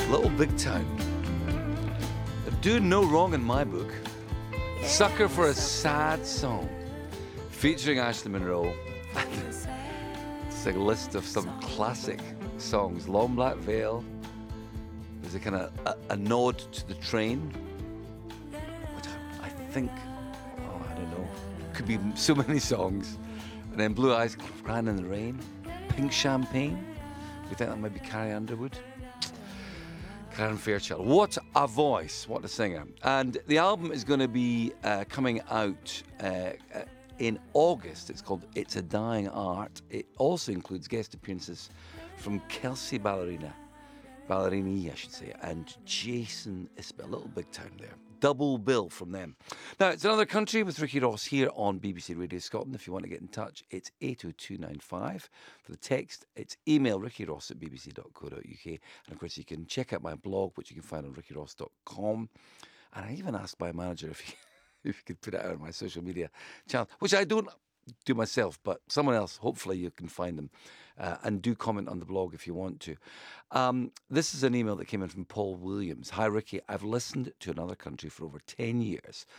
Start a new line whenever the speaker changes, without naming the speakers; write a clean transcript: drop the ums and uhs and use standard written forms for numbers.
Little Big Town. They're doing no wrong in my book. Sucker for a Sad Song. Featuring Ashley Monroe. It's a list of some classic songs. Long Black Veil. There's a kind of a nod to the train. Which I think, I don't know. Could be so many songs. And then Blue Eyes Crying in the Rain. Pink Champagne. Do you think that might be Carrie Underwood? Karen Fairchild. What a voice. What a singer. And the album is going to be coming out in August. It's called It's a Dying Art. It also includes guest appearances from Kelsey Ballerini, I should say, and Jason Isbell. Little Big Town there. Double bill from them. Now, it's Another Country with Ricky Ross here on BBC Radio Scotland. If you want to get in touch, it's 80295. For the text, it's email rickyross@bbc.co.uk. And of course, you can check out my blog, which you can find on rickyross.com. And I even asked my manager if you could put it out on my social media channel, which I don't do myself, but someone else, hopefully you can find them. And do comment on the blog if you want to. This is an email that came in from Paul Williams. Hi, Ricky. I've listened to Another Country for over 10 years.